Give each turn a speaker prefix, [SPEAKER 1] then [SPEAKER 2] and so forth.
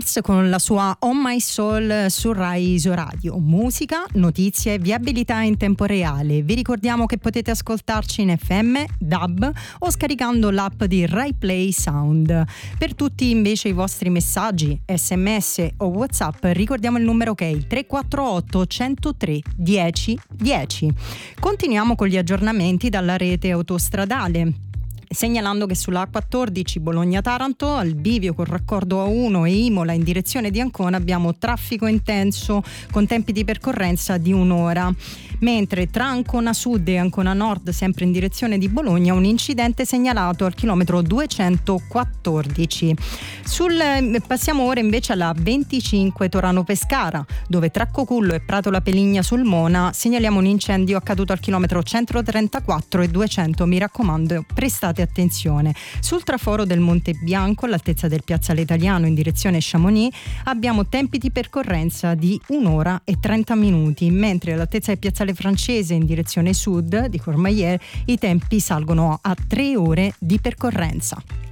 [SPEAKER 1] Mars con la sua On My Soul su Rai Isoradio. Musica, notizie, viabilità in tempo reale. Vi ricordiamo che potete ascoltarci in FM, DAB o scaricando l'app di Rai Play Sound. Per tutti invece i vostri messaggi, SMS o WhatsApp, ricordiamo il numero che è il 348 103 10 10. Continuiamo con gli aggiornamenti dalla rete autostradale, segnalando che sulla A14 Bologna-Taranto, al bivio col raccordo A1 e Imola in direzione di Ancona, abbiamo traffico intenso con tempi di percorrenza di un'ora, mentre tra Ancona Sud e Ancona Nord, sempre in direzione di Bologna, un incidente segnalato al chilometro 214. Passiamo ora invece alla 25 Torano-Pescara, dove tra Cocullo e Prato La Peligna sul Mona segnaliamo un incendio accaduto al chilometro 134 e 200. Mi raccomando, prestate attenzione. Sul traforo del Monte Bianco, all'altezza del Piazzale Italiano in direzione Chamonix, abbiamo tempi di percorrenza di 1 ora e 30 minuti, mentre all'altezza del Piazzale Francese in direzione sud di Courmayeur i tempi salgono a 3 ore di percorrenza.